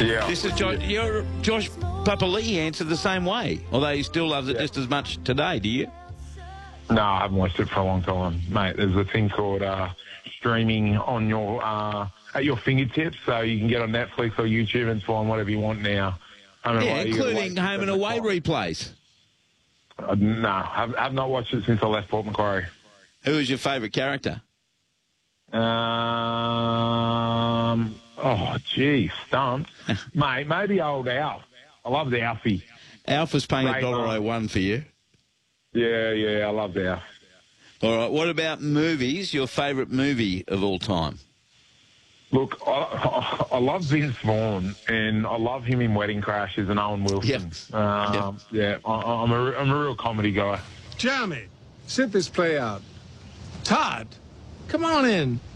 Yeah. This is Josh Papali'i answered the same way, although he still loves it just as much today. Do you? No, I haven't watched it for a long time, mate. There's a thing called streaming on your at your fingertips, so you can get on Netflix or YouTube and find whatever you want now. Including home and away replays. No, I've not watched it since I left Port Macquarie. Who is your favourite character? Stumped. Mate, maybe old Alf. I love the Alfie. Alf was paying $1.01 for you. Yeah, I love Alf. All right, what about movies? Your favourite movie of all time? Look, I love Vince Vaughn, and I love him in Wedding Crashers and Owen Wilson. Yeah, I'm a real comedy guy. Jeremy, sit this play out. Todd, come on in.